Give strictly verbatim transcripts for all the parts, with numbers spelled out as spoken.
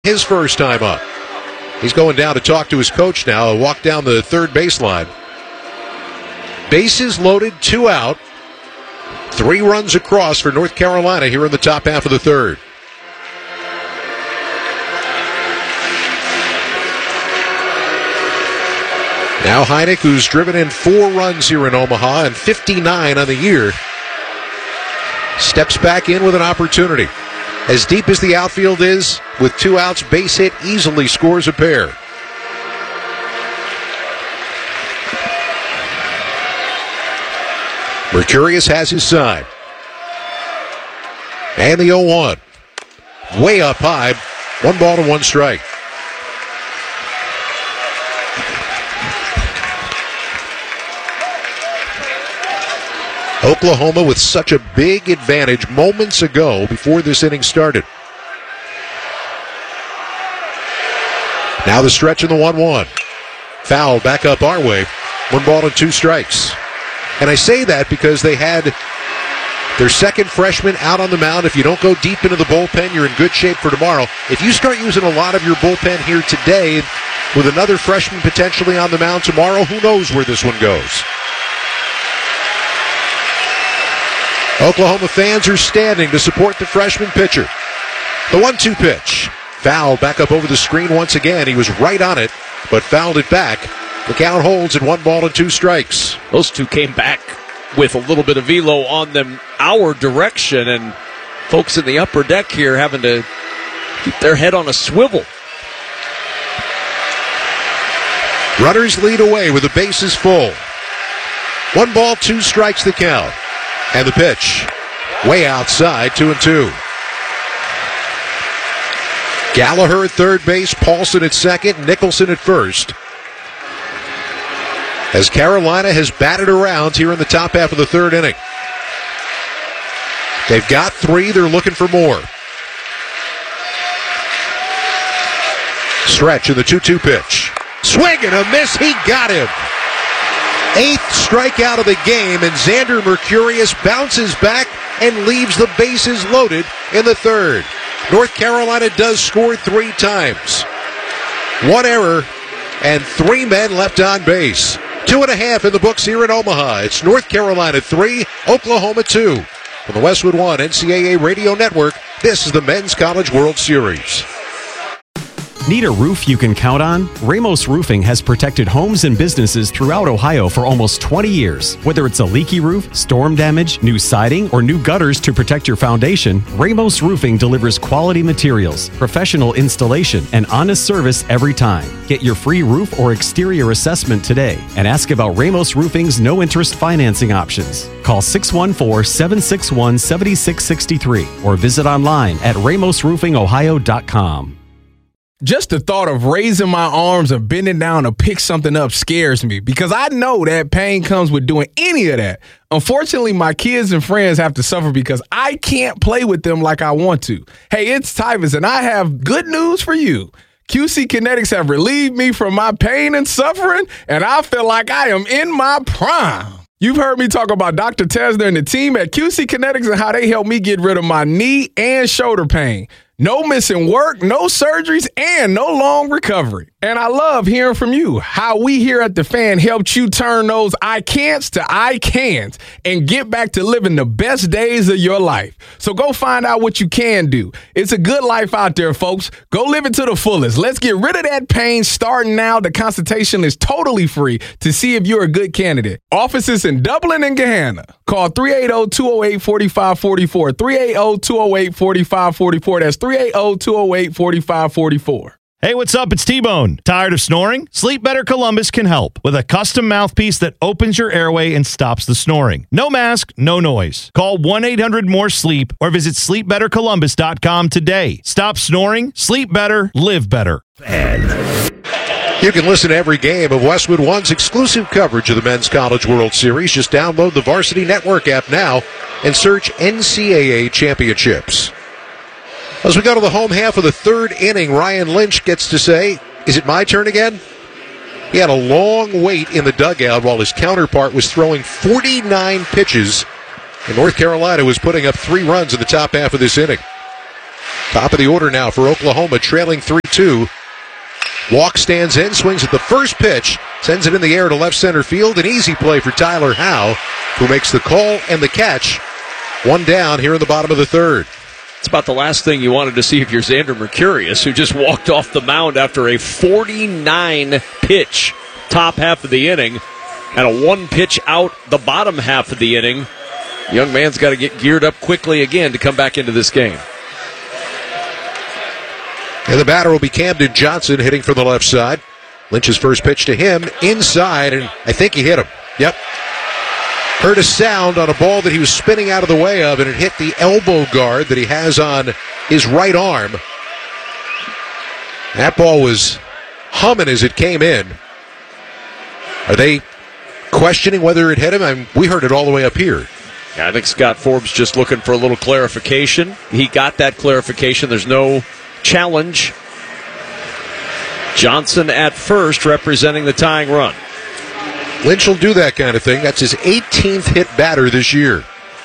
his first time up. He's going down to talk to his coach now, and walk down the third baseline. Bases loaded, two out. Three runs across for North Carolina here in the top half of the third. Now Heineck, who's driven in four runs here in Omaha and fifty-nine on the year, steps back in with an opportunity. As deep as the outfield is, with two outs, base hit, easily scores a pair. Mercurius has his side. And the oh one. Way up high. One ball to one strike. Oklahoma with such a big advantage moments ago before this inning started. Now the stretch in the one one. Foul back up our way. One ball and two strikes. And I say that because they had their second freshman out on the mound. If you don't go deep into the bullpen, you're in good shape for tomorrow. If you start using a lot of your bullpen here today with another freshman potentially on the mound tomorrow, who knows where this one goes. Oklahoma fans are standing to support the freshman pitcher. The one two pitch. Foul back up over the screen once again. He was right on it, but fouled it back. The count holds at one ball and two strikes. Those two came back with a little bit of velo on them our direction, and folks in the upper deck here having to keep their head on a swivel. Runners lead away with the bases full. One ball, two strikes the count. And the pitch, way outside, two and two. Gallagher at third base, Paulson at second, Nicholson at first. As Carolina has batted around here in the top half of the third inning. They've got three, they're looking for more. Stretch in the two two pitch. Swing and a miss, he got him. Eighth strikeout of the game, and Xander Mercurius bounces back and leaves the bases loaded in the third. North Carolina does score three times. One error and three men left on base. Two and a half in the books here in Omaha. It's North Carolina three, Oklahoma two. From the Westwood One N C double A Radio Network, this is the Men's College World Series. Need a roof you can count on? Ramos Roofing has protected homes and businesses throughout Ohio for almost twenty years. Whether it's a leaky roof, storm damage, new siding, or new gutters to protect your foundation, Ramos Roofing delivers quality materials, professional installation, and honest service every time. Get your free roof or exterior assessment today and ask about Ramos Roofing's no-interest financing options. Call six one four, seven six one, seven six six three or visit online at ramos roofing ohio dot com. Just the thought of raising my arms or bending down to pick something up scares me because I know that pain comes with doing any of that. Unfortunately, my kids and friends have to suffer because I can't play with them like I want to. Hey, it's Tyvus, and I have good news for you. Q C Kinetics have relieved me from my pain and suffering, and I feel like I am in my prime. You've heard me talk about Doctor Tesner and the team at Q C Kinetics and how they helped me get rid of my knee and shoulder pain. No missing work, no surgeries, and no long recovery. And I love hearing from you, how we here at The Fan helped you turn those I can'ts to I can'ts and get back to living the best days of your life. So go find out what you can do. It's a good life out there, folks. Go live it to the fullest. Let's get rid of that pain starting now. The consultation is totally free to see if you're a good candidate. Offices in Dublin and Gahanna. Call three eight zero, two zero eight, four five four four, three eight zero, two zero eight, four five four four. That's three eight zero, two zero eight, four five four four. Hey, what's up? It's T-Bone. Tired of snoring? Sleep Better Columbus can help with a custom mouthpiece that opens your airway and stops the snoring. No mask, no noise. Call one eight hundred more sleep or visit sleep better columbus dot com today. Stop snoring, sleep better, live better. You can listen to every game of Westwood One's exclusive coverage of the Men's College World Series. Just download the Varsity Network app now and search N C double A Championships. As we go to the home half of the third inning, Ryan Lynch gets to say, is it my turn again? He had a long wait in the dugout while his counterpart was throwing forty-nine pitches, and North Carolina was putting up three runs in the top half of this inning. Top of the order now for Oklahoma, trailing three two. Walk stands in, swings at the first pitch, sends it in the air to left center field. An easy play for Tyler Howe, who makes the call and the catch. One down here in the bottom of the third. It's about the last thing you wanted to see if you're Xander Mercurius, who just walked off the mound after a forty-nine pitch top half of the inning and a one pitch out the bottom half of the inning. Young man's got to get geared up quickly again to come back into this game. And the batter will be Camden Johnson, hitting from the left side. Lynch's first pitch to him, inside, and I think he hit him. Yep. Heard a sound on a ball that he was spinning out of the way of, and it hit the elbow guard that he has on his right arm. That ball was humming as it came in. Are they questioning whether it hit him? I mean, we heard it all the way up here. Yeah, I think Scott Forbes just looking for a little clarification. He got that clarification. There's no challenge. Johnson at first, representing the tying run. Lynch will do that kind of thing. That's his eighteenth hit batter this year.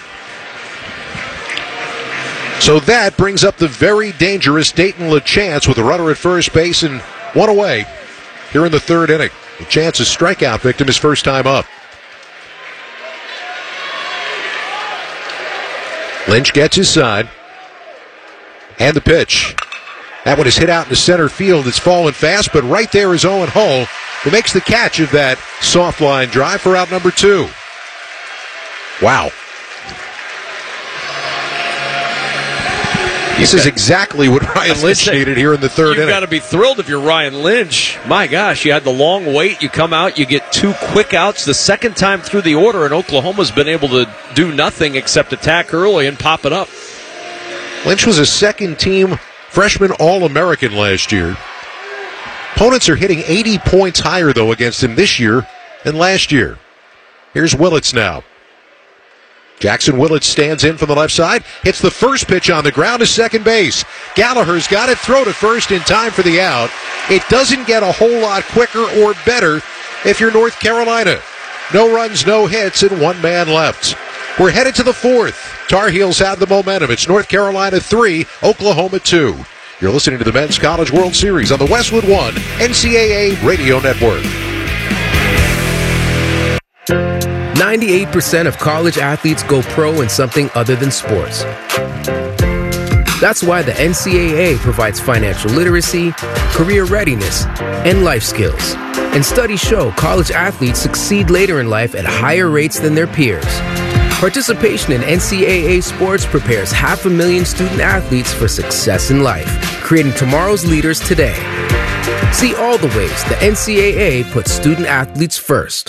So that brings up the very dangerous Dayton LaChance with a runner at first base and one away here in the third inning. LaChance, a strikeout victim, his first time up. Lynch gets his side. And the pitch. That one is hit out into center field. It's fallen fast, but right there is Owen Hull, who makes the catch of that soft line drive for out number two. Wow. This is exactly what Ryan Lynch say, needed here in the third you've inning. You've got to be thrilled if you're Ryan Lynch. My gosh, you had the long wait. You come out, you get two quick outs. The second time through the order, and Oklahoma's been able to do nothing except attack early and pop it up. Lynch was a second-team freshman All-American last year. Opponents are hitting eighty points higher, though, against him this year than last year. Here's Willits now. Jackson Willits stands in from the left side, hits the first pitch on the ground to second base. Gallagher's got it, throw to first in time for the out. It doesn't get a whole lot quicker or better if you're North Carolina. No runs, no hits, and one man left. We're headed to the fourth. Tar Heels have the momentum. It's North Carolina three, Oklahoma two. You're listening to the Men's College World Series on the Westwood One N C double A Radio Network. ninety-eight percent of college athletes go pro in something other than sports. That's why the N C double A provides financial literacy, career readiness, and life skills. And studies show college athletes succeed later in life at higher rates than their peers. Participation in N C double A sports prepares half a million student athletes for success in life, creating tomorrow's leaders today. See all the ways the N C double A puts student athletes first.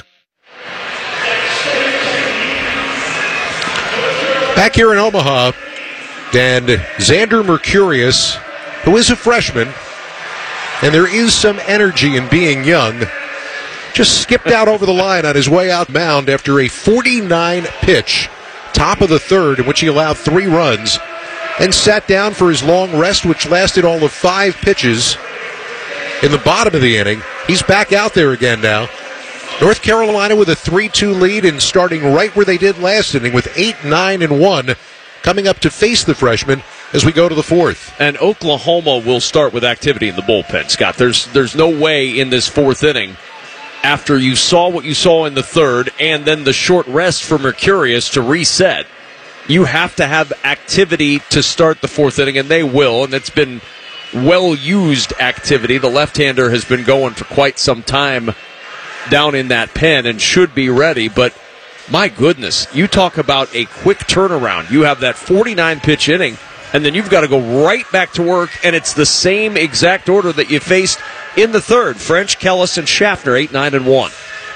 Back here in Omaha, and Xander Mercurius, who is a freshman, and there is some energy in being young, just skipped out over the line on his way out mound after a forty-nine pitch, top of the third, in which he allowed three runs, and sat down for his long rest, which lasted all of five pitches in the bottom of the inning. He's back out there again now. North Carolina with a three two lead and starting right where they did last inning with eight nine and one, coming up to face the freshman as we go to the fourth. And Oklahoma will start with activity in the bullpen, Scott. There's there's no way in this fourth inning, after you saw what you saw in the third and then the short rest for Mercurius to reset, you have to have activity to start the fourth inning, and they will, and it's been well-used activity. The left-hander has been going for quite some time down in that pen and should be ready, but my goodness, you talk about a quick turnaround. You have that forty-nine pitch inning, and then you've got to go right back to work, and it's the same exact order that you faced in the third. French, Kellis, and Schaffner, eight nine and one.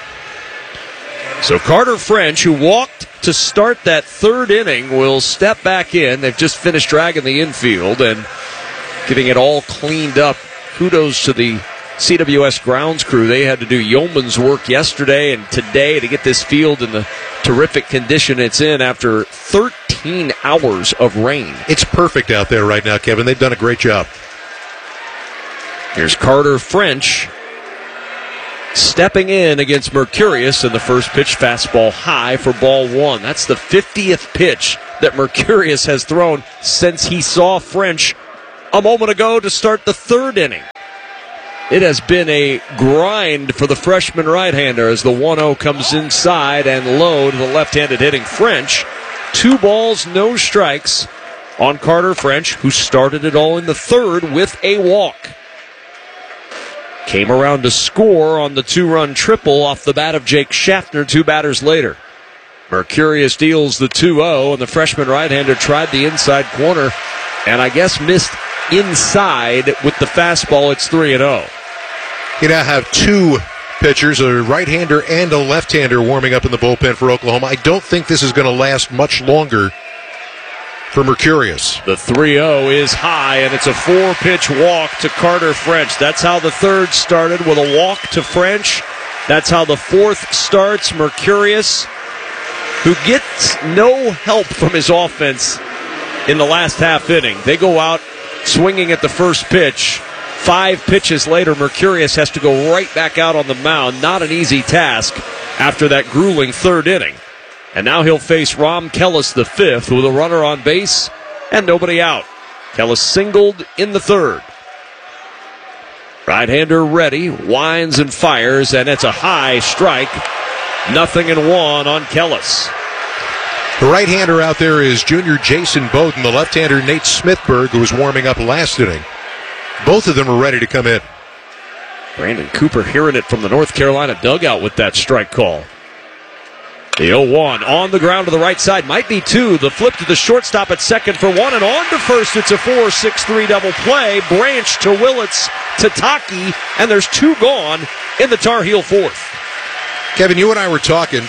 So Carter French, who walked to start that third inning, will step back in. They've just finished dragging the infield and getting it all cleaned up. Kudos to the C W S grounds crew. They had to do yeoman's work yesterday and today to get this field in the terrific condition it's in after thirteen hours of rain. It's perfect out there right now, Kevin. They've done a great job. Here's Carter French stepping in against Mercurius, and the first pitch, fastball high for ball one. That's the fiftieth pitch that Mercurius has thrown since he saw French a moment ago to start the third inning. It has been a grind for the freshman right-hander as the one oh comes inside and low to the left-handed hitting French. Two balls, no strikes on Carter French, who started it all in the third with a walk. Came around to score on the two-run triple off the bat of Jake Schaffner two batters later. Mercurius deals the two oh, and the freshman right-hander tried the inside corner and I guess missed inside with the fastball. It's three and oh. You now have two pitchers, a right-hander and a left-hander, warming up in the bullpen for Oklahoma. I don't think this is going to last much longer for Mercurius. The three oh is high, and it's a four-pitch walk to Carter French. That's how the third started, with a walk to French. That's how the fourth starts. Mercurius, who gets no help from his offense in the last half inning. They go out swinging at the first pitch. Five pitches later, Mercurius has to go right back out on the mound. Not an easy task after that grueling third inning. And now he'll face Rom Kellis the fifth with a runner on base and nobody out. Kellis singled in the third. Right-hander ready, winds and fires, and it's a high strike. Nothing in one on Kellis. The right-hander out there is junior Jason Bowden. The left-hander Nate Smithberg, who was warming up last inning. Both of them are ready to come in. Brandon Cooper hearing it from the North Carolina dugout with that strike call. The oh one on the ground to the right side. Might be two. The flip to the shortstop at second for one, and on to first. It's a four six three double play. Branch to Willits to Taki, and there's two gone in the Tar Heel fourth. Kevin, you and I were talking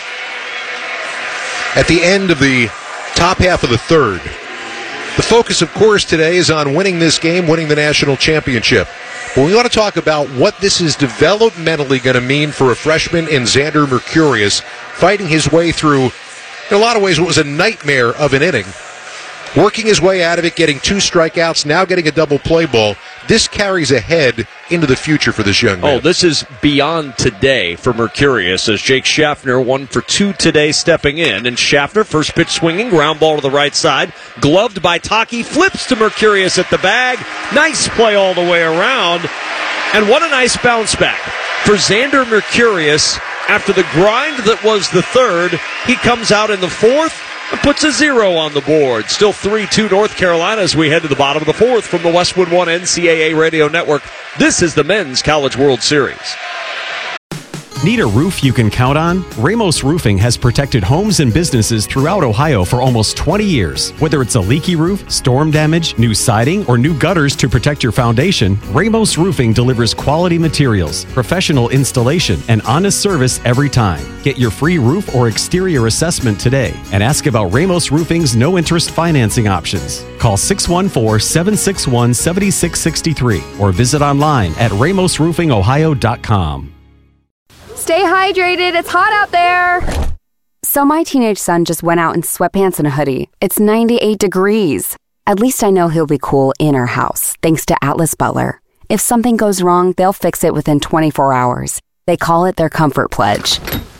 at the end of the top half of the third. The focus, of course, today is on winning this game, winning the national championship. But we want to talk about what this is developmentally going to mean for a freshman in Xander Mercurius, fighting his way through, in a lot of ways, what was a nightmare of an inning. Working his way out of it, getting two strikeouts, now getting a double play ball. This carries ahead into the future for this young man. Oh, this is beyond today for Mercurius, as Jake Schaffner one for two today stepping in. And Schaffner, first pitch swinging, ground ball to the right side, gloved by Taki, flips to Mercurius at the bag. Nice play all the way around. And what a nice bounce back for Xander Mercurius. After the grind that was the third, he comes out in the fourth and puts a zero on the board. Still three two North Carolina as we head to the bottom of the fourth from the Westwood One N C double A Radio Network. This is the Men's College World Series. Need a roof you can count on? Ramos Roofing has protected homes and businesses throughout Ohio for almost twenty years. Whether it's a leaky roof, storm damage, new siding, or new gutters to protect your foundation, Ramos Roofing delivers quality materials, professional installation, and honest service every time. Get your free roof or exterior assessment today and ask about Ramos Roofing's no-interest financing options. Call six one four, seven six one, seven six six three or visit online at ramos roofing ohio dot com. Stay hydrated. It's hot out there. So my teenage son just went out in sweatpants and a hoodie. It's ninety-eight degrees. At least I know he'll be cool in our house, thanks to Atlas Butler. If something goes wrong, they'll fix it within twenty-four hours. They call it their Comfort Pledge.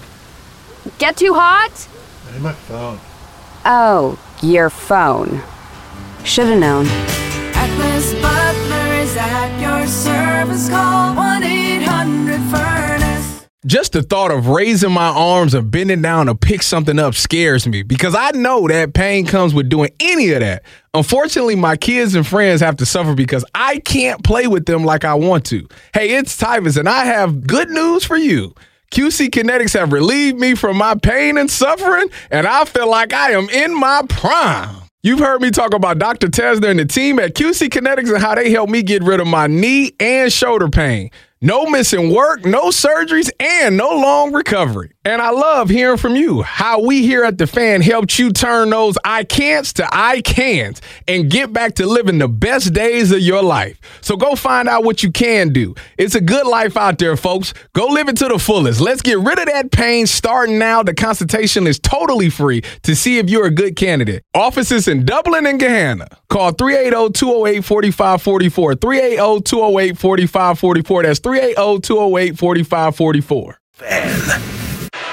Get too hot? Hey, my phone. Oh, your phone. Should've known. Atlas Butler is at your service. Call one eight hundred furnace. Just the thought of raising my arms or bending down to pick something up scares me because I know that pain comes with doing any of that. Unfortunately, my kids and friends have to suffer because I can't play with them like I want to. Hey, it's Tyvus, and I have good news for you. Q C Kinetics have relieved me from my pain and suffering, and I feel like I am in my prime. You've heard me talk about Doctor Tesner and the team at Q C Kinetics and how they helped me get rid of my knee and shoulder pain. No missing work, no surgeries, and no long recovery. And I love hearing from you, how we here at The Fan helped you turn those I can'ts to I can'ts and get back to living the best days of your life. So go find out what you can do. It's a good life out there, folks. Go live it to the fullest. Let's get rid of that pain starting now. The consultation is totally free to see if you're a good candidate. Offices in Dublin and Gahanna. Call three eight zero, two zero eight, four five four four, three eight zero, two zero eight, four five four four. That's three eight zero, two zero eight, four five four four.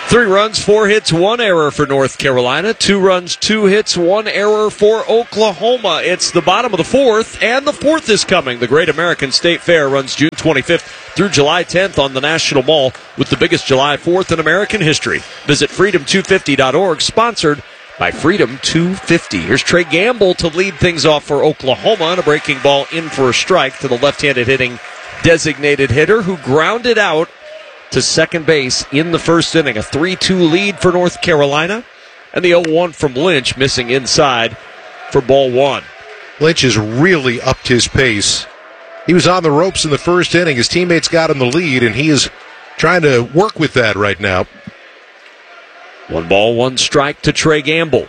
Three runs, four hits, one error for North Carolina. Two runs, two hits, one error for Oklahoma. It's the bottom of the fourth, and the fourth is coming. The Great American State Fair runs June twenty-fifth through July tenth on the National Mall with the biggest July fourth in American history. Visit freedom two fifty dot org, sponsored by Freedom two fifty. Here's Trey Gamble to lead things off for Oklahoma, and a breaking ball in for a strike to the left-handed hitting designated hitter who grounded out to second base in the first inning. A three two lead for North Carolina, and the oh one from Lynch missing inside for ball one. Lynch has really upped his pace. He was on the ropes in the first inning. His teammates got him the lead, and he is trying to work with that right now. One ball, one strike to Trey Gamble.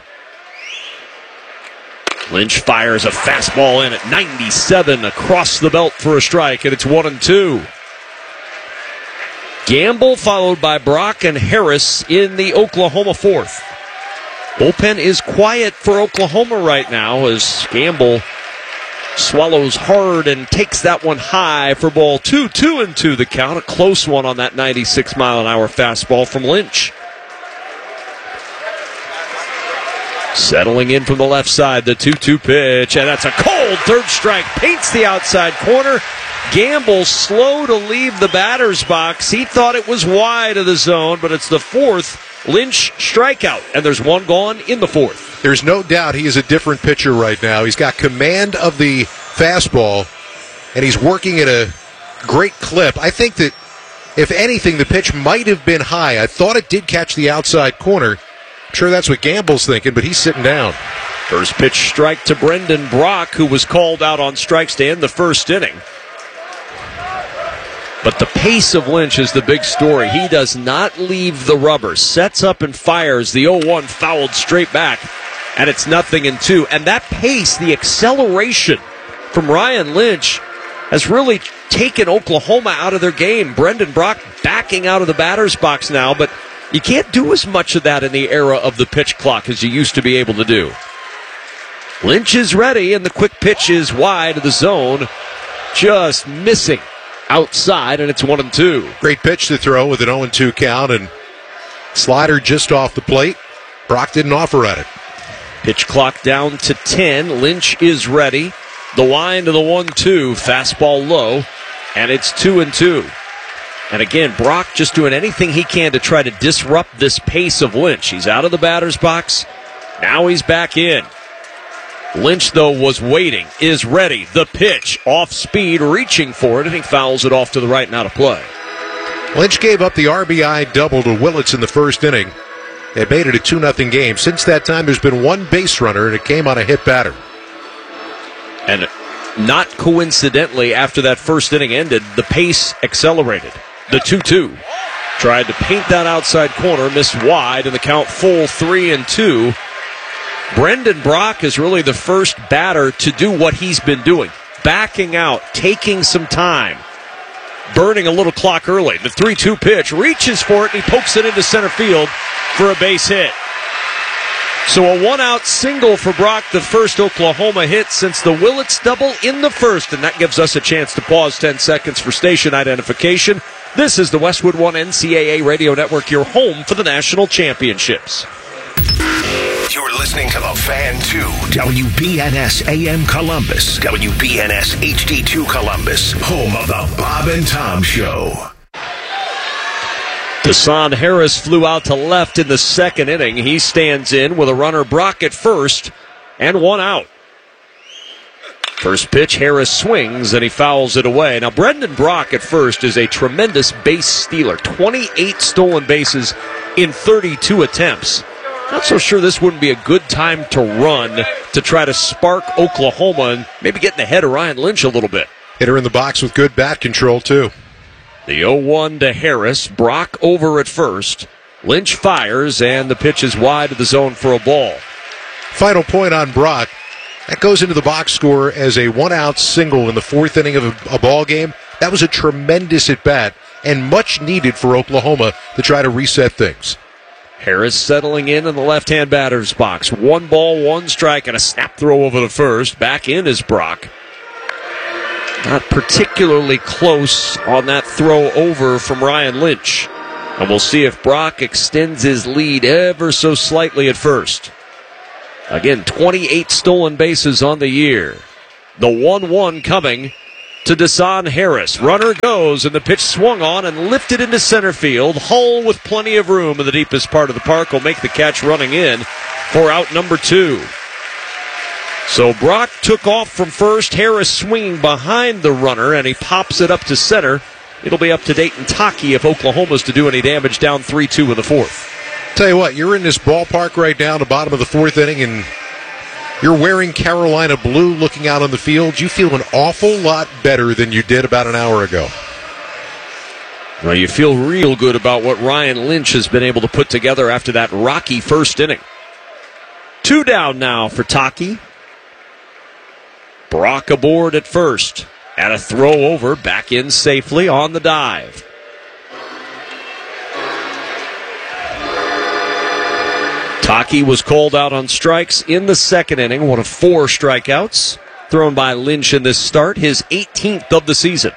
Lynch fires a fastball in at ninety-seven across the belt for a strike, and it's one and two. Gamble followed by Brock and Harris in the Oklahoma fourth. Bullpen is quiet for Oklahoma right now as Gamble swallows hard and takes that one high for ball two. Two and two the count. A close one on that ninety-six mile an hour fastball from Lynch. Settling in from the left side, the two two pitch, and that's a cold third strike. Paints the outside corner. Gamble slow to leave the batter's box. He thought it was wide of the zone, but it's the fourth Lynch strikeout, and there's one gone in the fourth. There's no doubt he is a different pitcher right now. He's got command of the fastball, and he's working at a great clip. I think that, if anything, the pitch might have been high. I thought it did catch the outside corner. I'm sure that's what Gamble's thinking, but he's sitting down. First pitch strike to Brendan Brock, who was called out on strikes to end the first inning. But the pace of Lynch is the big story. He does not leave the rubber. Sets up and fires. The oh one fouled straight back. And it's nothing in two. And that pace, the acceleration from Ryan Lynch, has really taken Oklahoma out of their game. Brendan Brock backing out of the batter's box now. But you can't do as much of that in the era of the pitch clock as you used to be able to do. Lynch is ready, and the quick pitch is wide of the zone. Just missing outside, and it's one and two. Great pitch to throw with an oh and two count, and slider just off the plate. Brock didn't offer at it. Pitch clock down to ten. Lynch is ready. The wind of the one two. Fastball low, and it's two and two. And again, Brock just doing anything he can to try to disrupt this pace of Lynch. He's out of the batter's box. Now he's back in. Lynch, though, was waiting, is ready. The pitch, off speed, reaching for it, and he fouls it off to the right and out of play. Lynch gave up the R B I double to Willits in the first inning. It made it a two nothing game. Since that time, there's been one base runner, and it came on a hit batter. And not coincidentally, after that first inning ended, the pace accelerated. The two two. Tried to paint that outside corner, missed wide, and the count full three and two. Brendan Brock is really the first batter to do what he's been doing. Backing out, taking some time, burning a little clock early. The three two pitch, reaches for it, and he pokes it into center field for a base hit. So a one-out single for Brock, the first Oklahoma hit since the Willits double in the first, and that gives us a chance to pause ten seconds for station identification. This is the Westwood One N C double A Radio Network, your home for the national championships. You're listening to The Fan two, W B N S A M Columbus, W B N S H D two Columbus, home of the Bob and Tom Show. Deshaun Harris flew out to left in the second inning. He stands in with a runner, Brock, at first, and one out. First pitch, Harris swings, and he fouls it away. Now, Brendan Brock at first is a tremendous base stealer. twenty-eight stolen bases in thirty-two attempts. Not so sure this wouldn't be a good time to run to try to spark Oklahoma and maybe get in the head of Ryan Lynch a little bit. Hitter in the box with good bat control, too. The oh one to Harris. Brock over at first. Lynch fires, and the pitch is wide of the zone for a ball. Final point on Brock. That goes into the box score as a one-out single in the fourth inning of a, a ball game. That was a tremendous at-bat and much needed for Oklahoma to try to reset things. Harris settling in in the left-hand batter's box. One ball, one strike, and a snap throw over the first. Back in is Brock. Not particularly close on that throw over from Ryan Lynch. And we'll see if Brock extends his lead ever so slightly at first. Again, twenty-eight stolen bases on the year. The one one coming to Desan Harris. Runner goes, and the pitch swung on and lifted into center field. Hull, with plenty of room in the deepest part of the park, will make the catch running in for out number two. So Brock took off from first. Harris swinging behind the runner, and he pops it up to center. It'll be up to Dayton Taki if Oklahoma's to do any damage, down three two in the fourth. Tell you what, you're in this ballpark right now, the bottom of the fourth inning, and you're wearing Carolina blue looking out on the field. You feel an awful lot better than you did about an hour ago. Well, you feel real good about what Ryan Lynch has been able to put together after that rocky first inning. Two down now for Taki. Brock aboard at first. At a throw over, back in safely on the dive. Taki was called out on strikes in the second inning, one of four strikeouts thrown by Lynch in this start, his eighteenth of the season.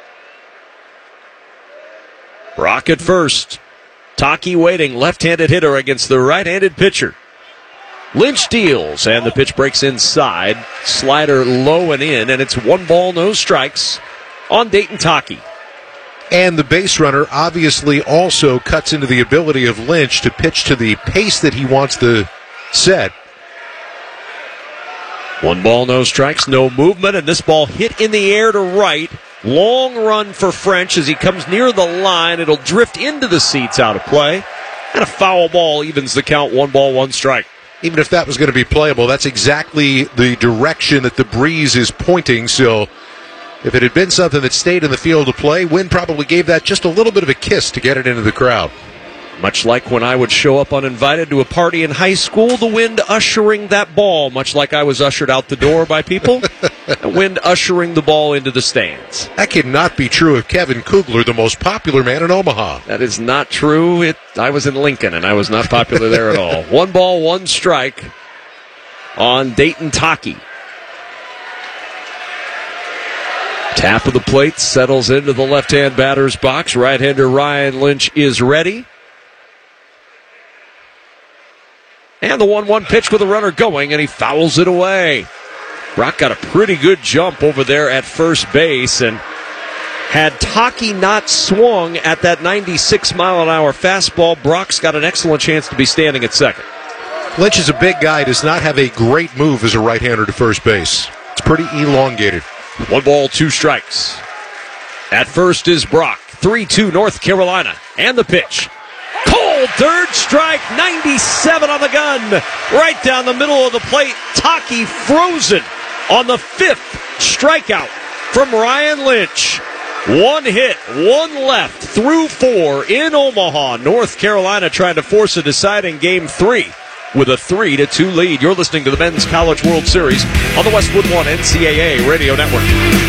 Brock at first. Taki waiting, left-handed hitter against the right-handed pitcher. Lynch deals, and the pitch breaks inside. Slider low and in, and it's one ball, no strikes on Dayton Taki. And the base runner obviously also cuts into the ability of Lynch to pitch to the pace that he wants to set. One ball, no strikes, no movement, and this ball hit in the air to right. Long run for French as he comes near the line. It'll drift into the seats out of play. And a foul ball evens the count, one ball, one strike. Even if that was going to be playable, that's exactly the direction that the breeze is pointing. So if it had been something that stayed in the field of play, Wynn probably gave that just a little bit of a kiss to get it into the crowd. Much like when I would show up uninvited to a party in high school, the wind ushering that ball, much like I was ushered out the door by people, the wind ushering the ball into the stands. That cannot be true of Kevin Kugler, the most popular man in Omaha. That is not true. It, I was in Lincoln, and I was not popular there at all. One ball, one strike on Dayton Taki. Tap of the plate settles into the left-hand batter's box. Right-hander Ryan Lynch is ready. And the one one pitch with a runner going, and he fouls it away. Brock got a pretty good jump over there at first base, and had Taki not swung at that ninety-six mile an hour fastball, Brock's got an excellent chance to be standing at second. Lynch is a big guy, does not have a great move as a right-hander to first base. It's pretty elongated. One ball, two strikes. At first is Brock. three two North Carolina. And the pitch. Cold third strike, ninety-seven on the gun. Right down the middle of the plate. Taki frozen on the fifth strikeout from Ryan Lynch. One hit, one left through four in Omaha. North Carolina trying to force a deciding game three with a three to two lead. You're listening to the Men's College World Series on the Westwood One N C double A Radio Network.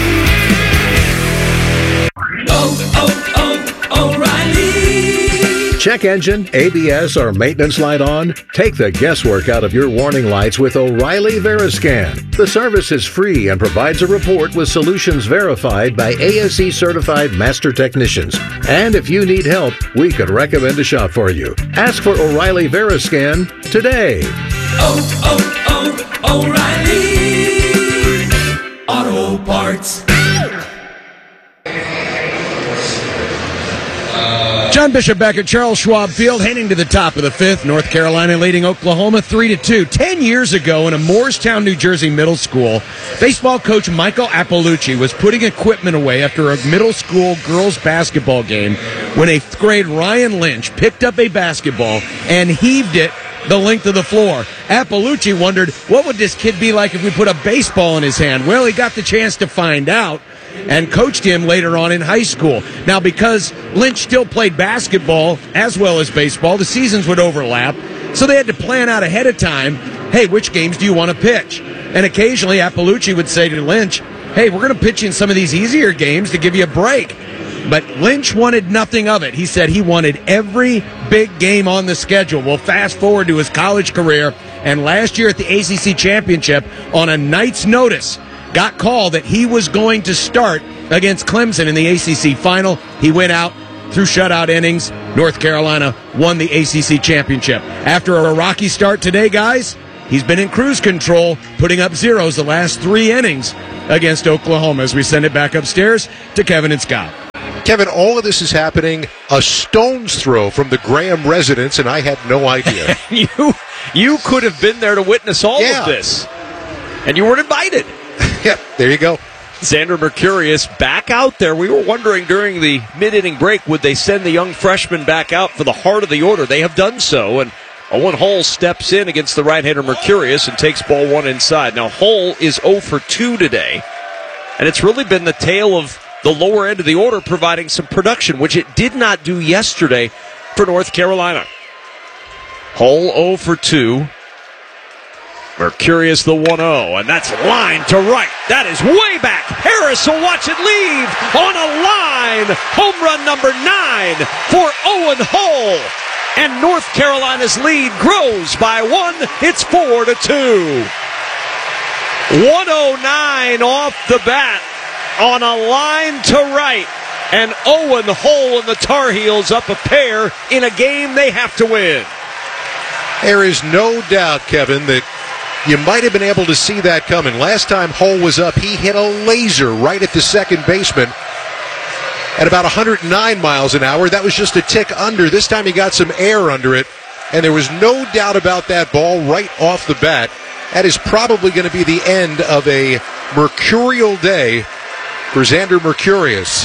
Oh, oh, oh, O'Reilly. Check engine, A B S, or maintenance light on? Take the guesswork out of your warning lights with O'Reilly Veriscan. The service is free and provides a report with solutions verified by A S E certified master technicians. And if you need help, we could recommend a shop for you. Ask for O'Reilly Veriscan today. Oh, oh, oh, O'Reilly Auto Parts. John Bishop back at Charles Schwab Field, heading to the top of the fifth. North Carolina leading Oklahoma three to two. Ten years ago in a Moorestown, New Jersey middle school, baseball coach Michael Appalucci was putting equipment away after a middle school girls basketball game when eighth grade Ryan Lynch picked up a basketball and heaved it the length of the floor. Appalucci wondered, what would this kid be like if we put a baseball in his hand? Well, he got the chance to find out and coached him later on in high school. Now, because Lynch still played basketball as well as baseball, the seasons would overlap, so they had to plan out ahead of time, hey, which games do you want to pitch? And occasionally Appalucci would say to Lynch, hey, we're going to pitch in some of these easier games to give you a break. But Lynch wanted nothing of it. He said he wanted every big game on the schedule. Well, fast forward to his college career, and last year at the A C C Championship, on a night's notice, got called that he was going to start against Clemson in the A C C final. He went out, through shutout innings, North Carolina won the A C C championship. After a rocky start today, guys, he's been in cruise control, putting up zeros the last three innings against Oklahoma. As we send it back upstairs to Kevin and Scott. Kevin, all of this is happening a stone's throw from the Graham residence, and I had no idea. you you could have been there to witness all yeah. of this, and you weren't invited. Yep, there you go. Xander Mercurius back out there. We were wondering during the mid-inning break, would they send the young freshman back out for the heart of the order? They have done so, and Owen Hull steps in against the right-hander Mercurius and takes ball one inside. Now, Hull is oh for two today, and it's really been the tale of the lower end of the order providing some production, which it did not do yesterday for North Carolina. Hull oh for two. Mercurius the one oh, and that's line to right. That is way back. Harris will watch it leave on a line. Home run number nine for Owen Hull. And North Carolina's lead grows by one. It's four to two. one oh nine off the bat on a line to right. And Owen Hull and the Tar Heels up a pair in a game they have to win. There is no doubt, Kevin, that you might have been able to see that coming. Last time Hull was up, he hit a laser right at the second baseman at about one hundred nine miles an hour. That was just a tick under. This time he got some air under it, and there was no doubt about that ball right off the bat. That is probably going to be the end of a mercurial day for Xander Mercurius.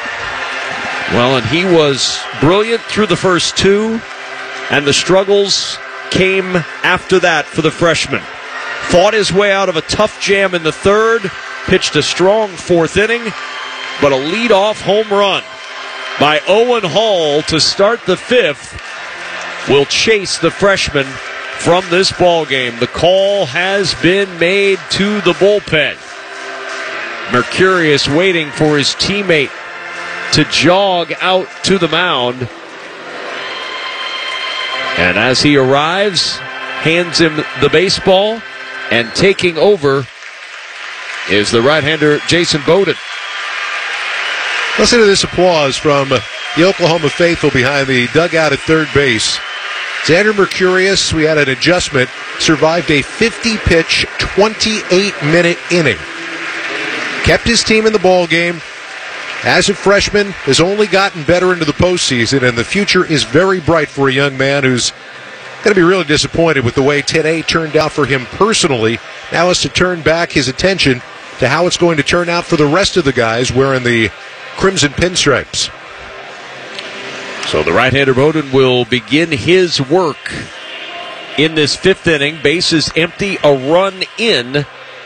Well, and he was brilliant through the first two, and the struggles came after that for the freshman. Fought his way out of a tough jam in the third, pitched a strong fourth inning, but a leadoff home run by Owen Hull to start the fifth will chase the freshman from this ball game. The call has been made to the bullpen. Mercurius waiting for his teammate to jog out to the mound. And as he arrives, hands him the baseball, and taking over is the right-hander Jason Bowden. Listen to this applause from the Oklahoma faithful behind the dugout at third base. Xander Mercurius, we had an adjustment, survived a fifty-pitch, twenty-eight minute inning. Kept his team in the ball game. As a freshman, has only gotten better into the postseason, and the future is very bright for a young man who's going to be really disappointed with the way today turned out for him personally. Now has to turn back his attention to how it's going to turn out for the rest of the guys wearing the crimson pinstripes. So the right-hander Bowden will begin his work in this fifth inning. Bases empty, a run in.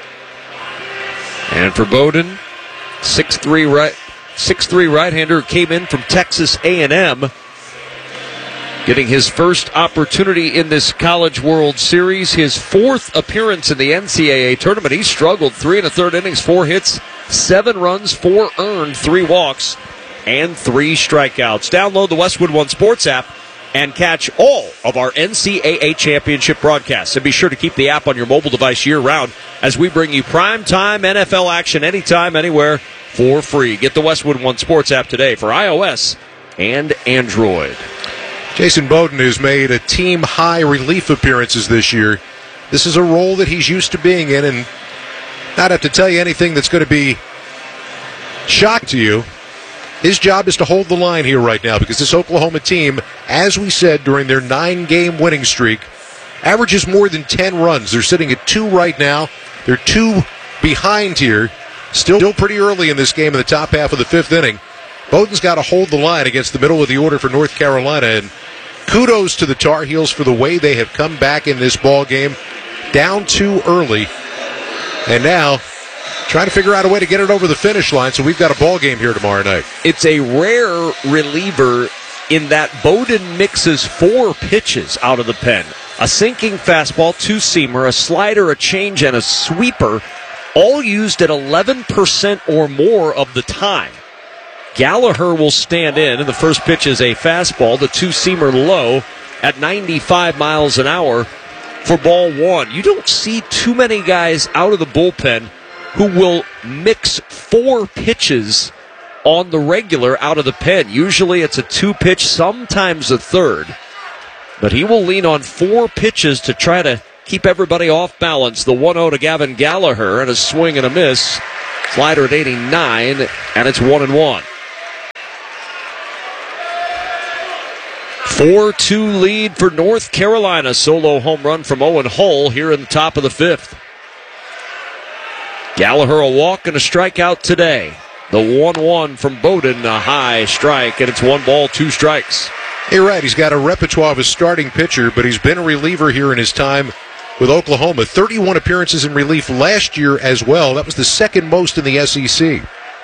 And for Bowden, six three right, six three right-hander who came in from Texas A and M, getting his first opportunity in this College World Series, his fourth appearance in the N C double A tournament. He struggled three and a third innings, four hits, seven runs, four earned, three walks, and three strikeouts. Download the Westwood One Sports app and catch all of our N C double A championship broadcasts. And be sure to keep the app on your mobile device year-round as we bring you prime-time N F L action anytime, anywhere for free. Get the Westwood One Sports app today for iOS and Android. Jason Bowden has made a team-high relief appearances this year. This is a role that he's used to being in, and not have to tell you anything that's going to be shock to you. His job is to hold the line here right now, because this Oklahoma team, as we said during their nine-game winning streak, averages more than ten runs. They're sitting at two right now. They're two behind here. Still, still pretty early in this game in the top half of the fifth inning. Bowden's got to hold the line against the middle of the order for North Carolina, and kudos to the Tar Heels for the way they have come back in this ball game, down too early, and now trying to figure out a way to get it over the finish line. So we've got a ball game here tomorrow night. It's a rare reliever in that Bowden mixes four pitches out of the pen: a sinking fastball, two-seamer, a slider, a change, and a sweeper, all used at eleven percent or more of the time. Gallagher will stand in, and the first pitch is a fastball, the two-seamer low at ninety-five miles an hour for ball one. You don't see too many guys out of the bullpen who will mix four pitches on the regular out of the pen. Usually it's a two-pitch, sometimes a third. But he will lean on four pitches to try to keep everybody off balance. The one oh to Gavin Gallagher and a swing and a miss. Slider at eighty-nine, and it's one and one. four two lead for North Carolina. Solo home run from Owen Hull here in the top of the fifth. Gallagher a walk and a strikeout today. The one one from Bowden, a high strike, and it's one ball, two strikes. You're right. He's got a repertoire of a starting pitcher, but he's been a reliever here in his time with Oklahoma. thirty-one appearances in relief last year as well. That was the second most in the S E C.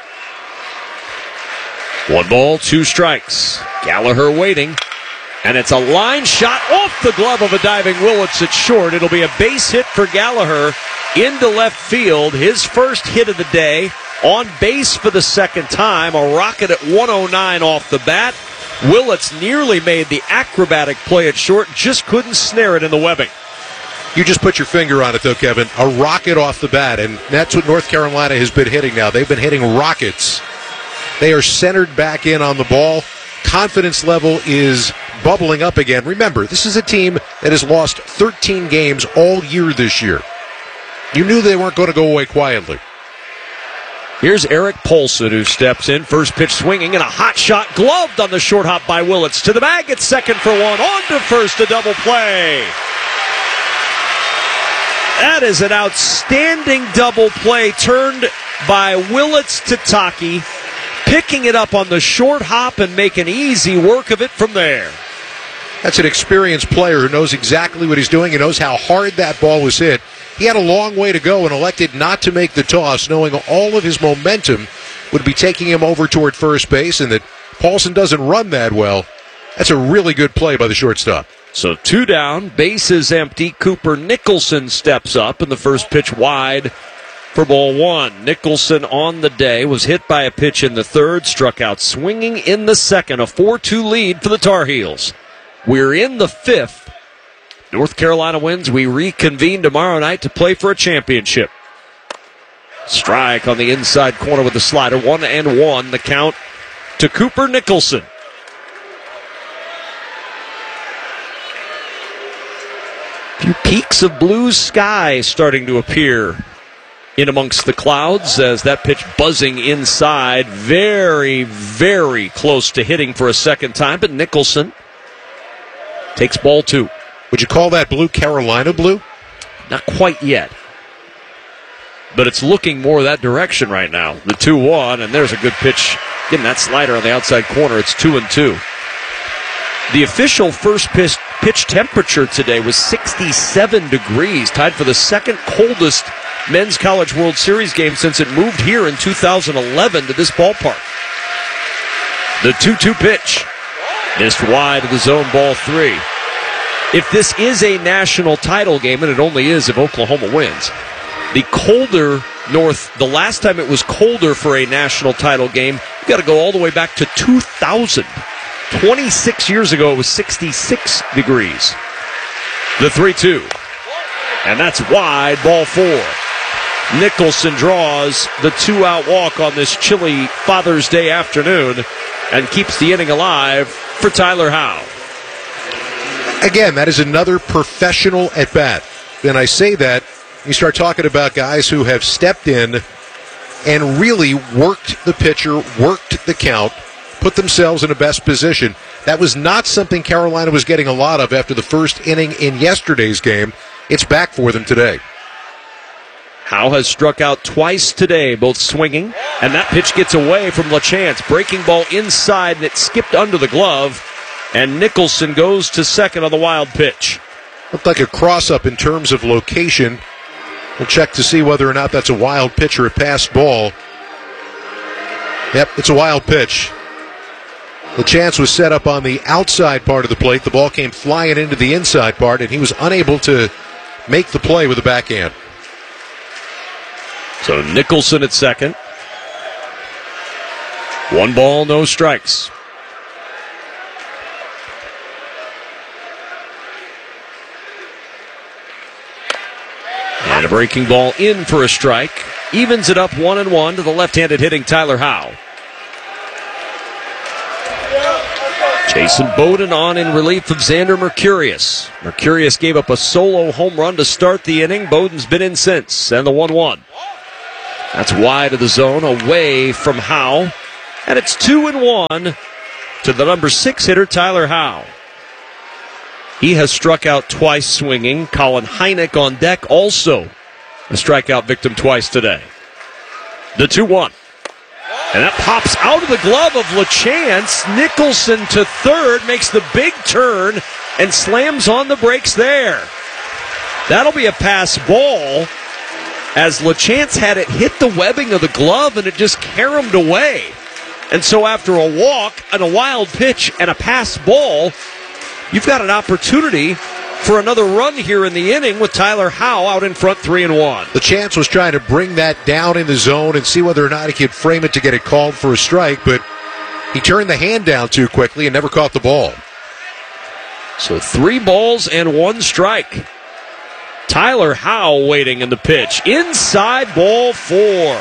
One ball, two strikes. Gallagher waiting. And it's a line shot off the glove of a diving Willits at short. It'll be a base hit for Gallagher into left field. His first hit of the day. On base for the second time. A rocket at one oh nine off the bat. Willits nearly made the acrobatic play at short. Just couldn't snare it in the webbing. You just put your finger on it, though, Kevin. A rocket off the bat. And that's what North Carolina has been hitting now. They've been hitting rockets. They are centered back in on the ball. Confidence level is bubbling up again. Remember, this is a team that has lost thirteen games all year this year. You knew they weren't going to go away quietly. Here's Eric Polson, who steps in. First pitch swinging and a hot shot gloved on the short hop by Willits. To the bag at second for one. On to first, a double play. That is an outstanding double play turned by Willits to Taki, picking it up on the short hop and making easy work of it from there. That's an experienced player who knows exactly what he's doing and knows how hard that ball was hit. He had a long way to go and elected not to make the toss, knowing all of his momentum would be taking him over toward first base, and that Paulson doesn't run that well. That's a really good play by the shortstop. So two down, bases empty. Cooper Nicholson steps up, and the first pitch wide for ball one. Nicholson on the day was hit by a pitch in the third, struck out swinging in the second. A four two lead for the Tar Heels. We're in the fifth. North Carolina wins. We reconvene tomorrow night to play for a championship. Strike on the inside corner with the slider. One and one. The count to Cooper Nicholson. A few peaks of blue sky starting to appear in amongst the clouds as that pitch buzzing inside. Very, very close to hitting for a second time, but Nicholson takes ball two. Would you call that blue Carolina blue? Not quite yet. But it's looking more that direction right now. The two one, and there's a good pitch. Getting that slider on the outside corner. It's two and two. The official first pitch, pitch temperature today was sixty-seven degrees, tied for the second coldest Men's College World Series game since it moved here in two thousand eleven to this ballpark. The two two pitch. Missed wide of the zone, ball three. If this is a national title game, and it only is if Oklahoma wins, the colder North, the last time it was colder for a national title game, you got to go all the way back to two thousand. twenty-six years ago, it was sixty-six degrees. The three two. And that's wide, ball four. Nicholson draws the two-out walk on this chilly Father's Day afternoon and keeps the inning alive for Tyler Howe. Again, that is another professional at-bat. And I say that, you start talking about guys who have stepped in and really worked the pitcher, worked the count, put themselves in the best position. That was not something Carolina was getting a lot of after the first inning in yesterday's game. It's back for them today. Howe has struck out twice today, both swinging, and that pitch gets away from LaChance. Breaking ball inside, and it skipped under the glove, and Nicholson goes to second on the wild pitch. Looked like a cross-up in terms of location. We'll check to see whether or not that's a wild pitch or a passed ball. Yep, it's a wild pitch. LaChance was set up on the outside part of the plate. The ball came flying into the inside part, and he was unable to make the play with the backhand. So Nicholson at second. One ball, no strikes. And a breaking ball in for a strike. Evens it up one and one to the left-handed hitting Tyler Howe. Jason Bowden on in relief of Xander Mercurius. Mercurius gave up a solo home run to start the inning. Bowden's been in since, and the one one. That's wide of the zone, away from Howe. And it's two and one to the number six hitter, Tyler Howe. He has struck out twice swinging. Colin Hynek on deck, also a strikeout victim twice today. The two one. And that pops out of the glove of LaChance. Nicholson to third, makes the big turn and slams on the brakes there. That'll be a pass ball, as LaChance had it hit the webbing of the glove and it just caromed away. And so after a walk and a wild pitch and a pass ball, you've got an opportunity for another run here in the inning with Tyler Howe out in front, three and one. LaChance was trying to bring that down in the zone and see whether or not he could frame it to get it called for a strike, but he turned the hand down too quickly and never caught the ball. So three balls and one strike. Tyler Howe waiting in the pitch. Inside, ball four.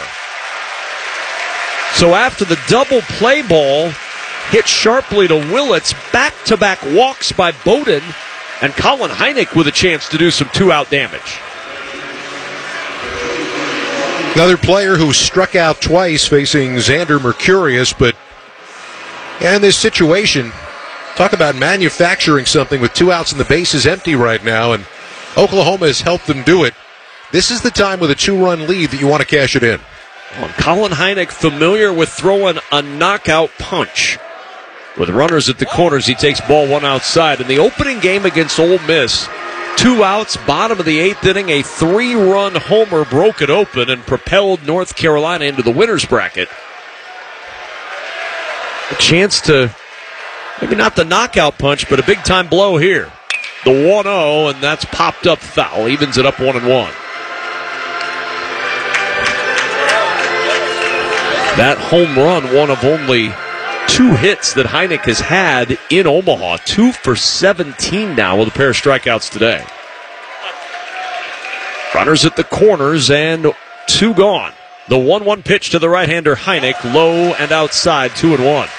So after the double play ball hit sharply to Willits, back-to-back walks by Bowden, and Colin Hynek with a chance to do some two-out damage. Another player who struck out twice facing Xander Mercurius, but in this situation, talk about manufacturing something with two outs and the bases empty right now, and Oklahoma has helped them do it. This is the time with a two-run lead that you want to cash it in. Well, Colin Hynek familiar with throwing a knockout punch. With runners at the corners, he takes ball one outside. In the opening game against Ole Miss, two outs, bottom of the eighth inning, a three-run homer broke it open and propelled North Carolina into the winner's bracket. A chance to, maybe not the knockout punch, but a big-time blow here. The one oh, and that's popped up foul. Evens it up one and one. That home run, one of only two hits that Hynek has had in Omaha. Two for seventeen now with a pair of strikeouts today. Runners at the corners and two gone. The one one pitch to the right-hander Hynek, low and outside, two and one.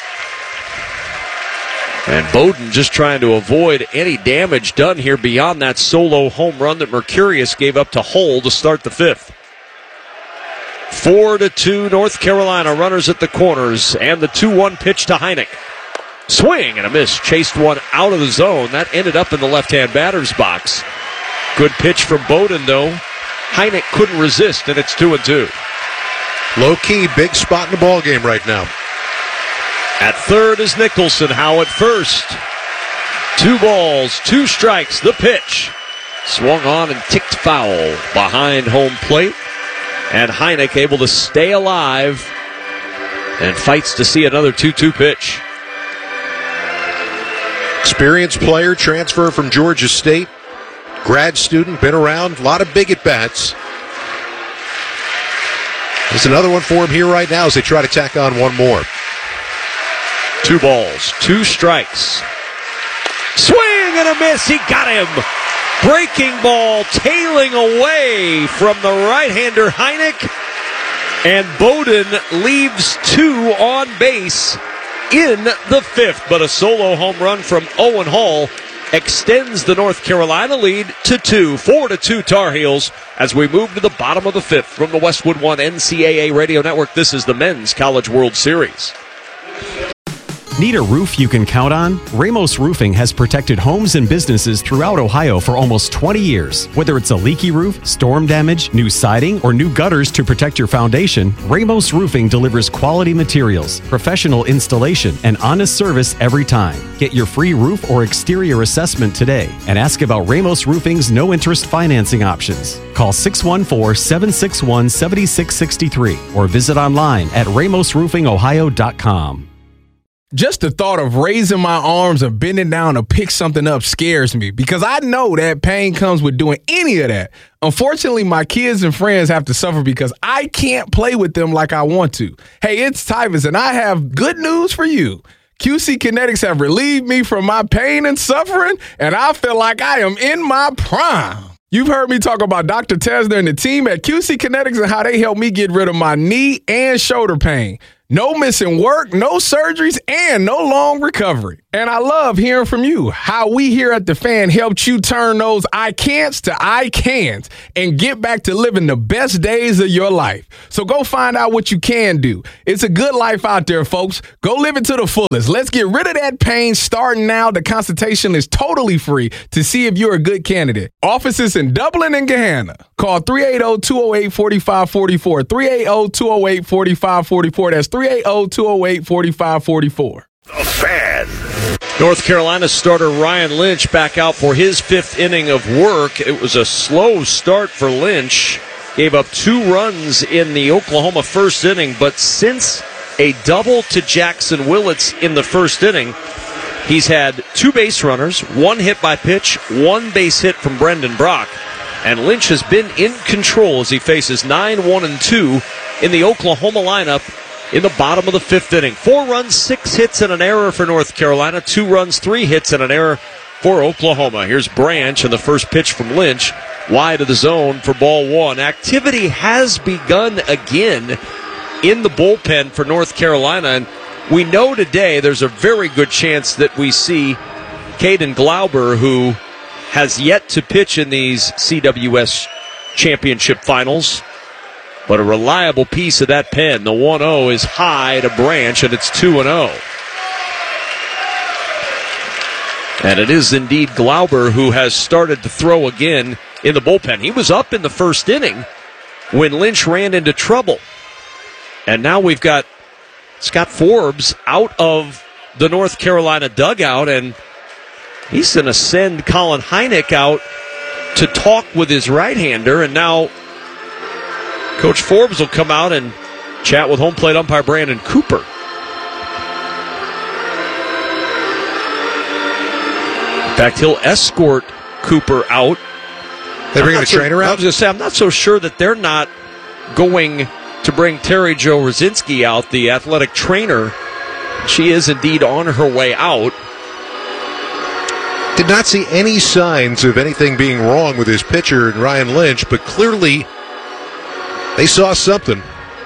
And Bowden just trying to avoid any damage done here beyond that solo home run that Mercurius gave up to Hull to start the fifth. Four to two, North Carolina. Runners at the corners, and the two one pitch to Hynek. Swing and a miss. Chased one out of the zone. That ended up in the left-hand batter's box. Good pitch from Bowden, though. Hynek couldn't resist, and it's two and two. Low-key, big spot in the ball game right now. At third is Nicholson. Howe at first. Two balls, two strikes. The pitch. Swung on and ticked foul behind home plate. And Hynek able to stay alive and fights to see another two two pitch. Experienced player, transfer from Georgia State. Grad student, been around, a lot of big at-bats. There's another one for him here right now as they try to tack on one more. Two balls, two strikes. Swing and a miss. He got him. Breaking ball tailing away from the right-hander Hynek. And Bowden leaves two on base in the fifth. But a solo home run from Owen Hall extends the North Carolina lead to two. Four to two Tar Heels as we move to the bottom of the fifth. From the Westwood One N C double A Radio Network, this is the Men's College World Series. Need a roof you can count on? Ramos Roofing has protected homes and businesses throughout Ohio for almost twenty years. Whether it's a leaky roof, storm damage, new siding, or new gutters to protect your foundation, Ramos Roofing delivers quality materials, professional installation, and honest service every time. Get your free roof or exterior assessment today and ask about Ramos Roofing's no-interest financing options. Call six one four, seven six one, seven six six three or visit online at ramos roofing ohio dot com. Just the thought of raising my arms and bending down to pick something up scares me because I know that pain comes with doing any of that. Unfortunately, my kids and friends have to suffer because I can't play with them like I want to. Hey, it's Tyvus, and I have good news for you. Q C Kinetics have relieved me from my pain and suffering, and I feel like I am in my prime. You've heard me talk about Doctor Tesner and the team at Q C Kinetics and how they helped me get rid of my knee and shoulder pain. No missing work, no surgeries, and no long recovery. And I love hearing from you how we here at The Fan helped you turn those I can'ts to I cans and get back to living the best days of your life. So go find out what you can do. It's a good life out there, folks. Go live it to the fullest. Let's get rid of that pain starting now. The consultation is totally free to see if you're a good candidate. Offices in Dublin and Gahanna. Call three eight zero, two zero eight, four five four four. three eight zero, two zero eight, four five four four. That's three eight zero, two zero eight, four five four four. The Fan. North Carolina starter Ryan Lynch back out for his fifth inning of work. It was a slow start for Lynch. Gave up two runs in the Oklahoma first inning, but since a double to Jackson Willits in the first inning, he's had two base runners, one hit by pitch, one base hit from Brendan Brock. And Lynch has been in control as he faces nine one and two in the Oklahoma lineup in the bottom of the fifth inning. Four runs, six hits, and an error for North Carolina. Two runs, three hits, and an error for Oklahoma. Here's Branch, and the first pitch from Lynch, wide of the zone for ball one. Activity has begun again in the bullpen for North Carolina, and we know today there's a very good chance that we see Caden Glauber, who has yet to pitch in these C W S championship finals, but a reliable piece of that pen. The one oh is high to Branch, and it's two and oh. And it is indeed Glauber who has started to throw again in the bullpen. He was up in the first inning when Lynch ran into trouble. And now we've got Scott Forbes out of the North Carolina dugout, and he's going to send Colin Hynek out to talk with his right-hander, and now Coach Forbes will come out and chat with home plate umpire Brandon Cooper. In fact, he'll escort Cooper out. They bring the trainer out? I was going to say, I'm not so sure that they're not going to bring Terry Jo Rosinski out, the athletic trainer. She is indeed on her way out. Did not see any signs of anything being wrong with his pitcher, Ryan Lynch, but clearly they saw something.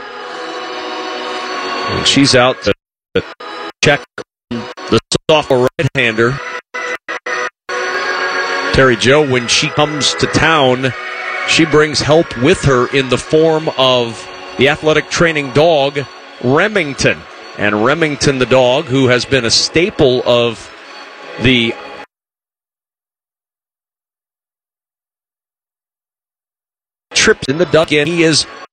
And she's out to check the sophomore right-hander. Terry Jo, when she comes to town, she brings help with her in the form of the athletic training dog, Remington. And Remington, the dog, who has been a staple of the trips in the duck, and he is